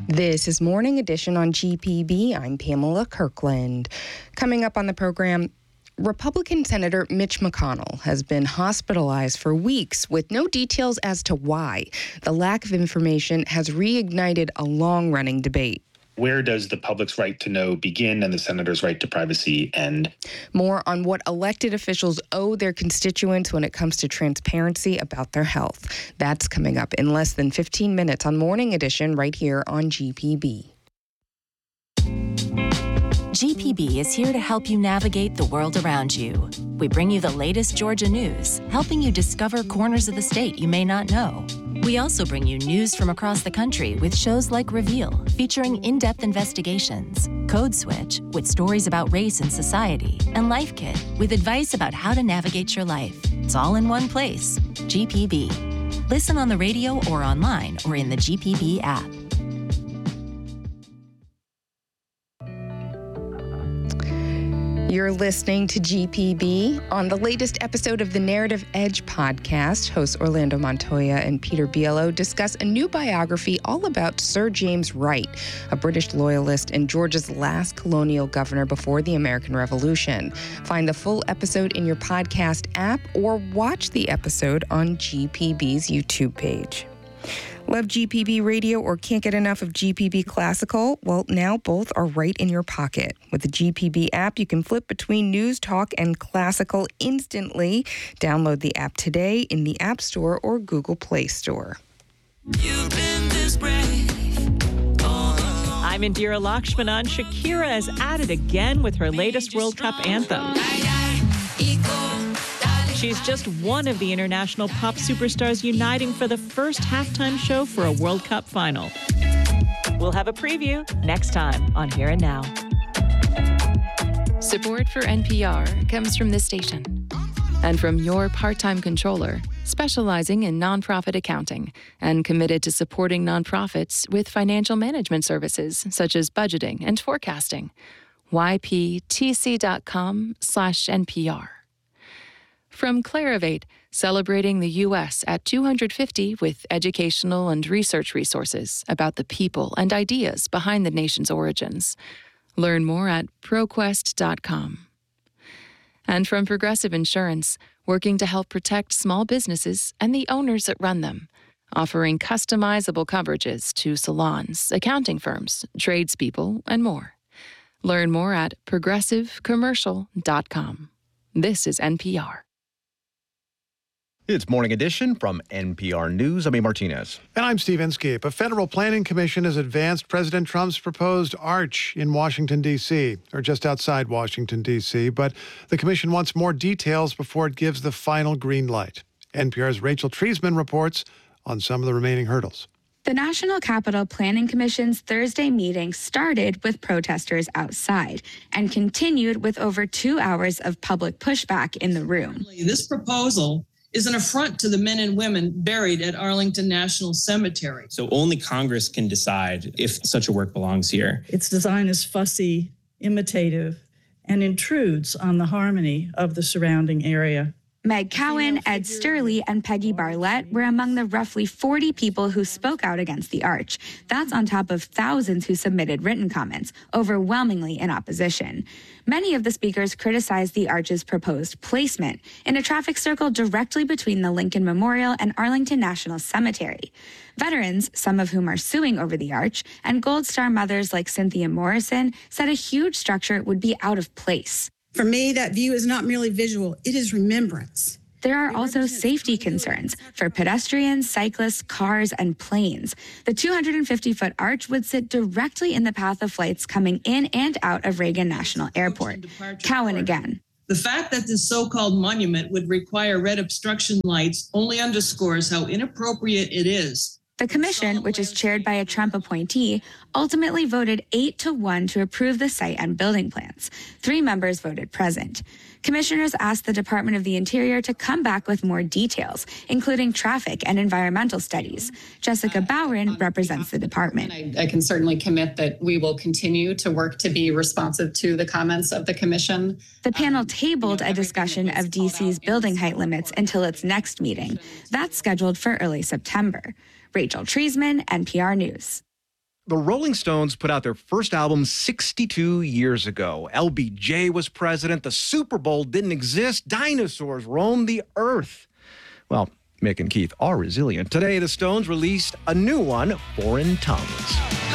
This is Morning Edition on GPB. I'm Pamela Kirkland. Coming up on the program, Republican Senator Mitch McConnell has been hospitalized for weeks with no details as to why. The lack of information has reignited a long-running debate. Where does the public's right to know begin and the senator's right to privacy end? More on what elected officials owe their constituents when it comes to transparency about their health. That's coming up in less than 15 minutes on Morning Edition right here on GPB. GPB is here to help you navigate the world around you. We bring you the latest Georgia news, helping you discover corners of the state you may not know. We also bring you news from across the country with shows like Reveal, featuring in-depth investigations, Code Switch, with stories about race and society, and Life Kit, with advice about how to navigate your life. It's all in one place. GPB. Listen on the radio or online or in the GPB app. You're listening to GPB. On the latest episode of the Narrative Edge podcast, hosts Orlando Montoya and Peter Biello discuss a new biography all about Sir James Wright, a British loyalist and Georgia's last colonial governor before the American Revolution. Find the full episode in your podcast app or watch the episode on GPB's YouTube page. Love GPB radio or can't get enough of GPB Classical? Well, now both are right in your pocket. With the GPB app, you can flip between news, talk, and classical instantly. Download the app today in the App Store or Google Play Store. You've been this brave. I'm Indira Lakshmanan. Shakira is at it again with her latest World Cup anthem. She's just one of the international pop superstars uniting for the first halftime show for a World Cup final. We'll have a preview next time on Here and Now. Support for NPR comes from this station and from your part-time controller, specializing in nonprofit accounting and committed to supporting nonprofits with financial management services such as budgeting and forecasting. yptc.com/NPR. From Clarivate, celebrating the U.S. at 250 with educational and research resources about the people and ideas behind the nation's origins. Learn more at ProQuest.com. And from Progressive Insurance, working to help protect small businesses and the owners that run them, offering customizable coverages to salons, accounting firms, tradespeople, and more. Learn more at ProgressiveCommercial.com. This is NPR. It's Morning Edition from NPR News. I'm A. Martinez. And I'm Steve Inskeep. A federal planning commission has advanced President Trump's proposed arch in Washington, D.C., or just outside Washington, D.C., but the commission wants more details before it gives the final green light. NPR's Rachel Treisman reports on some of the remaining hurdles. The National Capital Planning Commission's Thursday meeting started with protesters outside and continued with over 2 hours of public pushback in the room. This proposal is an affront to the men and women buried at Arlington National Cemetery. So only Congress can decide if such a work belongs here. Its design is fussy, imitative, and intrudes on the harmony of the surrounding area. Meg Cowan, Ed Sturley, and Peggy Barlett were among the roughly 40 people who spoke out against the arch. That's on top of thousands who submitted written comments, overwhelmingly in opposition. Many of the speakers criticized the arch's proposed placement in a traffic circle directly between the Lincoln Memorial and Arlington National Cemetery. Veterans, some of whom are suing over the arch, and Gold Star mothers like Cynthia Morrison said a huge structure would be out of place. For me, that view is not merely visual, it is remembrance. There are also safety concerns for pedestrians, cyclists, cars, and planes. The 250-foot arch would sit directly in the path of flights coming in and out of Reagan National Airport. Cowan again. The fact that this so-called monument would require red obstruction lights only underscores how inappropriate it is. The commission, which is chaired by a Trump appointee, ultimately voted 8-1 to approve the site and building plans. 3 members voted present. Commissioners asked the Department of the Interior to come back with more details, including traffic and environmental studies. Jessica Bowron represents the department. I can certainly commit that we will continue to work to be responsive to the comments of the commission. The panel tabled a discussion of D.C.'s building height limits until its next meeting. That's scheduled for early September. Rachel Treisman, NPR News. The Rolling Stones put out their first album 62 years ago. LBJ was president. The Super Bowl didn't exist. Dinosaurs roamed the earth. Well, Mick and Keith are resilient. Today, the Stones released a new one, Foreign Tongues.